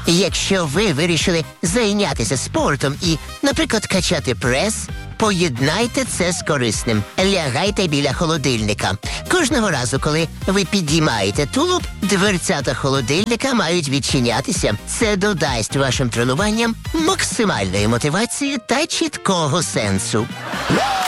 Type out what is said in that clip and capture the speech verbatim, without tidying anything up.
Якщо ви вирішили зайнятися спортом і, наприклад, качати прес, поєднайте це з корисним. Лягайте біля холодильника. Кожного разу, коли ви підіймаєте тулуб, дверцята холодильника мають відчинятися. Це додасть вашим тренуванням максимальної мотивації та чіткого сенсу.